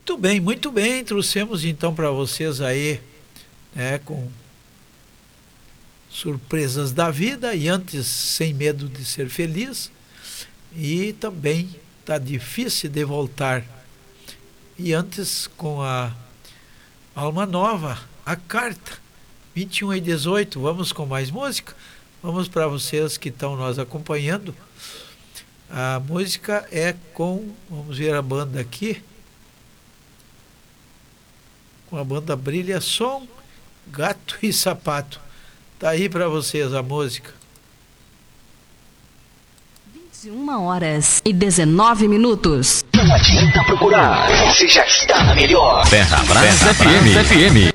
Muito bem. Trouxemos então para vocês aí, né, com surpresas da vida e antes Sem Medo de Ser Feliz. E também Tá Difícil de Voltar. E antes com a Alma Nova, A Carta, 21 e 18. Vamos com mais música? Vamos para vocês que estão nos acompanhando. A música é com, vamos ver a banda aqui, com a banda Brilha Som, Gato e Sapato. Tá aí para vocês a música. 21h19. Não adianta procurar, você já está na melhor. Terra Brasa FM.